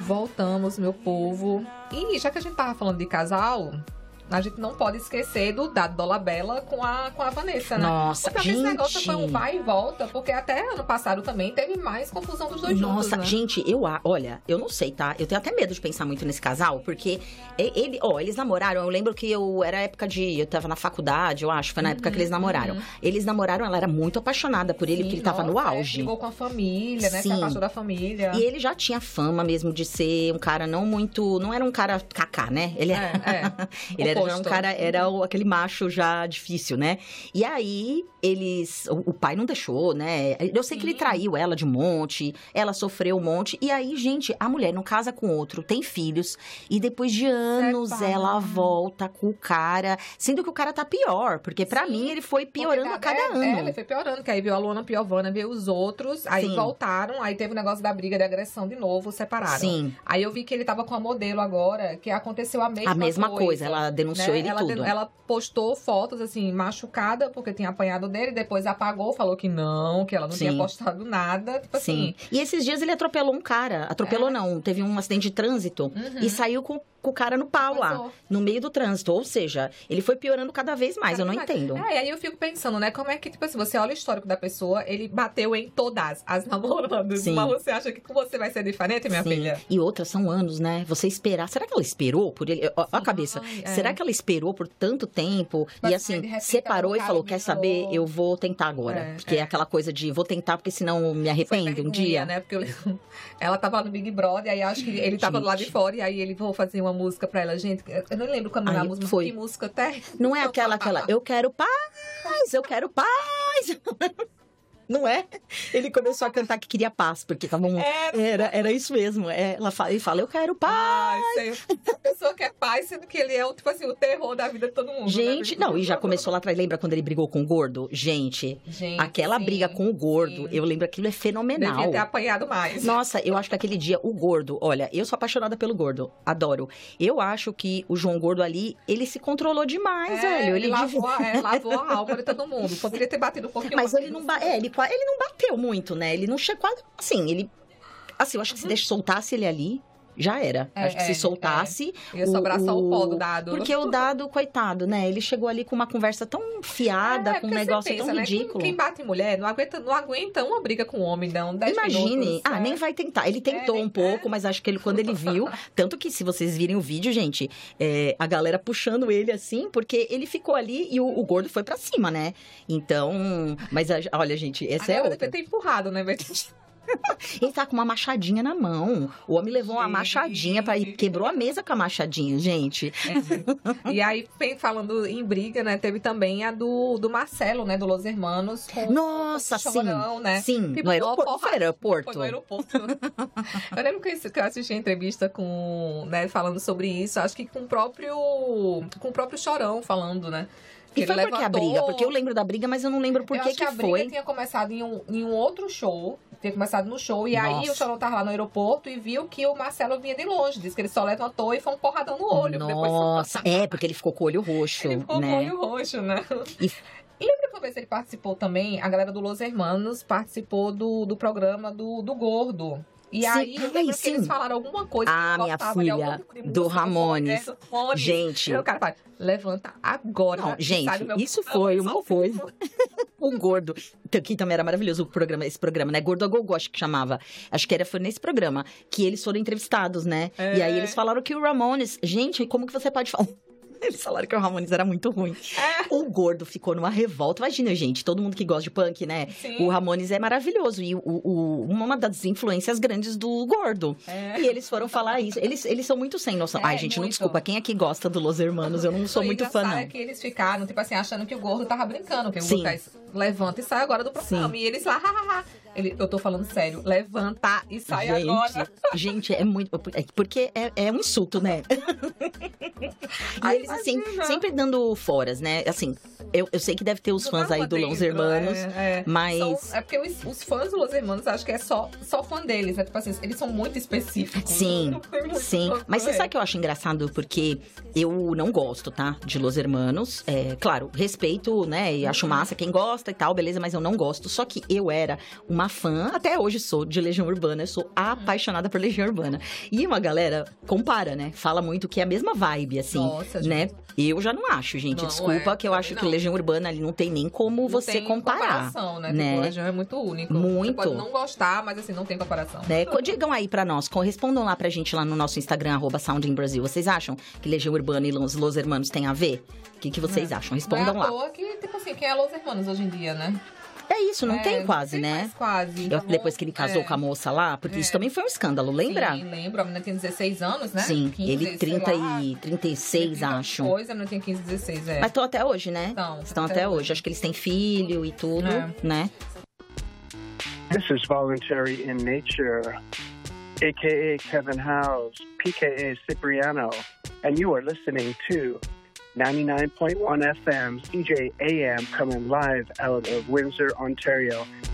Voltamos, meu povo. E já que a gente tava falando de casal, a gente não pode esquecer do Dado Dolabella com a Vanessa, né? Nossa, porque gente... esse negócio foi um vai e volta, porque até ano passado também teve mais confusão dos dois juntos, Nossa, né? gente, olha, eu não sei, tá? Eu tenho até medo de pensar muito nesse casal, porque eles namoraram, eu lembro que era época eu tava na faculdade, eu acho, foi na época que eles namoraram. Eles namoraram, ela era muito apaixonada por ele, porque ele tava no auge. Brigou com a família, né? Se Sim. afastou da família. E ele já tinha fama mesmo de ser um cara não era um cara cacá, né? Ele ele era um cara, aquele macho já difícil, né? E aí, o pai não deixou, né? Eu sei que ele traiu ela de um monte, ela sofreu um monte. E aí, gente, a mulher não casa com outro, tem filhos. E depois de anos, ela volta com o cara. Sendo que o cara tá pior, porque pra mim ele foi piorando a cada ano. Ele foi piorando, que aí viu a Luana Piovana, viu os outros. Aí voltaram, aí teve o negócio da briga de agressão de novo, separaram. Sim. Aí eu vi que ele tava com a modelo agora, que aconteceu a mesma coisa. Ela denunciou ele tudo. Ela postou fotos, assim, machucada, porque tinha apanhado dele, depois apagou, falou que não, que ela não tinha postado nada, tipo assim. E esses dias ele atropelou um cara, não, teve um acidente de trânsito e saiu com o cara no pau lá, no meio do trânsito, ou seja, ele foi piorando cada vez mais, eu não entendo. E aí eu fico pensando, né, como é que, tipo assim, você olha o histórico da pessoa, ele bateu em todas as namoradas, mas você acha que com você vai ser diferente, minha filha? E outras são anos, né, você esperar, será que ela esperou por ele, ó a cabeça, será que ela esperou por tanto tempo e assim, separou e falou, quer saber, eu vou tentar agora, porque é aquela coisa de, vou tentar porque senão me arrependo um dia. Né, porque ela tava lá no Big Brother, aí acho que ele tava do lado de fora, e aí ele vou fazer uma música pra ela, gente, eu não lembro quando a música, que música até. Não é aquela, eu quero paz, eu quero paz. Não é? Ele começou a cantar que queria paz, porque tava era isso mesmo. Ele fala, eu quero paz. A pessoa quer paz, sendo que ele é tipo assim, o terror da vida de todo mundo. Gente, né? não, e já começou lá atrás, lembra quando ele brigou com o gordo? Gente aquela briga com o gordo, eu lembro, aquilo é fenomenal. Devia ter apanhado mais. Nossa, eu acho que aquele dia, o gordo, olha, eu sou apaixonada pelo gordo, adoro. Eu acho que o João Gordo ali, ele se controlou demais, velho. Ele lavou a alma de todo mundo. Poderia ter batido um pouquinho mais. Mas ele não bateu muito, né? Ele não chegou, assim, eu acho que se soltasse ele ali, já era. Acho que se soltasse... Ia sobrar só o pó do Dado. Porque o Dado, coitado, né? Ele chegou ali com uma conversa tão fiada, com um negócio tão ridículo. Quem bate em mulher não aguenta uma briga com um homem, não. 10 Imagine. minutos, nem vai tentar. Ele tentou um pouco, mas acho que quando ele viu... Tanto que, se vocês virem o vídeo, gente, a galera puxando ele assim, porque ele ficou ali e o gordo foi pra cima, né? Então... Mas, olha, gente, essa é outra. Deve ter empurrado, né? Ele tá com uma machadinha na mão. O homem levou uma machadinha quebrou a mesa com a machadinha, gente. E aí, falando em briga, né? Teve também a do Marcelo, né? Do Los Hermanos. Nossa, sim. Chorão, né? Sim, no aeroporto. Foi no aeroporto. Eu lembro que eu assisti a entrevista falando sobre isso. Acho que com o próprio Chorão falando, né? E foi porque a briga? Porque eu lembro da briga, mas eu não lembro por que foi. A briga tinha começado em um outro show. Tinha começado no show. E aí o Chorão tava lá no aeroporto e viu que o Marcelo vinha de longe. Disse que ele só levantou e foi um porradão no olho. Nossa, porque ele ficou com o olho roxo. Ele ficou com o olho roxo, né? E lembra que uma vez ele participou também, a galera do Los Hermanos participou do programa do Gordo. E aí, eu lembro que eles falaram alguma coisa. Minha filha, do Ramones. Gente. Aí o cara fala, levanta agora. Não, gente, isso foi uma coisa. O Gordo, que também era maravilhoso esse programa, né? Gordo a Gogô, acho que chamava. Acho que foi nesse programa que eles foram entrevistados, né? E aí eles falaram que o Ramones... Gente, como que você pode falar... Eles falaram que o Ramones era muito ruim. O Gordo ficou numa revolta. Imagina, gente, todo mundo que gosta de punk, né? Sim. O Ramones é maravilhoso. E uma das influências grandes do Gordo. E eles foram falar isso. Eles são muito sem noção. Ai, gente, não desculpa. Quem aqui gosta do Los Hermanos? Eu não sou muito fã, não. É que eles ficaram, tipo assim, achando que o Gordo tava brincando. Que o Lucas levanta e sai agora do programa. E eles lá, eu tô falando sério. Levanta e sai agora. Gente, é muito... Porque é um insulto, né? Aí eles, assim, sempre dando foras, né? Assim, eu sei que deve ter os fãs aí do Los Hermanos, mas... É porque os fãs do Los Hermanos, acho que é só fã deles. É tipo assim, eles são muito específicos. Sim. Mas você sabe que eu acho engraçado? Porque eu não gosto, tá? De Los Hermanos. Claro, respeito, né? E acho massa quem gosta. gosta e tal, beleza, mas eu não gosto. Só que eu era uma fã, até hoje sou, de Legião Urbana. Eu sou apaixonada por Legião Urbana. E uma galera compara, né? Fala muito que é a mesma vibe, assim, Nossa, né? Gente. Eu já não acho, gente. Não, desculpa, que eu acho que Legião Urbana ali não tem nem como você comparar. Comparação, né? Tipo, Legião é muito único. Muito. Você pode não gostar, mas assim, não tem comparação. Digam aí pra nós, correspondam lá pra gente lá no nosso Instagram, @SoundingBrasil. Vocês acham que Legião Urbana e Los Hermanos têm a ver? O que vocês acham? Respondam lá. Não é à toa que, tipo assim, quem é Los Hermanos hoje em dia, né? É isso, não tem quase, não tem né? Mais quase. Depois que ele casou com a moça lá, porque isso também foi um escândalo, lembra? Sim, lembro. A menina tem 16 anos, né? Sim, 15, ele 36, acho. Coisa, a menina tem 15, 16, Mas estão até hoje, né? Estão até hoje. Acho que eles têm filho e tudo, né? This is Voluntary in Nature, a.k.a. Kevin House, p.k.a. Cipriano, and you are listening to 99.1 FM CJAM coming live out of Windsor, Ontario.